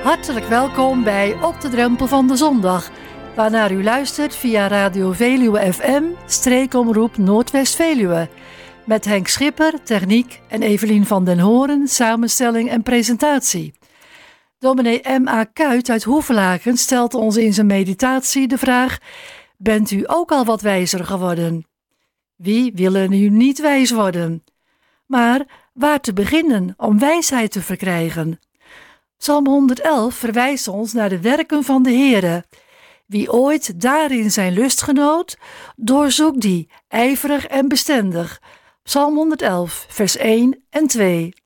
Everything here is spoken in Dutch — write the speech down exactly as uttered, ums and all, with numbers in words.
Hartelijk welkom bij Op de Drempel van de Zondag, waarnaar u luistert via Radio Veluwe F M, streekomroep Noordwest-Veluwe. Met Henk Schipper, techniek en Evelien van den Horen, samenstelling en presentatie. Dominee M A Kuit uit Hoevelaken stelt ons in zijn meditatie de vraag: bent u ook al wat wijzer geworden? Wie willen nu niet wijs worden? Maar waar te beginnen om wijsheid te verkrijgen? Psalm honderdelf verwijst ons naar de werken van de Heere. Wie ooit daarin zijn lust genoot, doorzoek die, ijverig en bestendig. Psalm honderdelf, vers één en twee.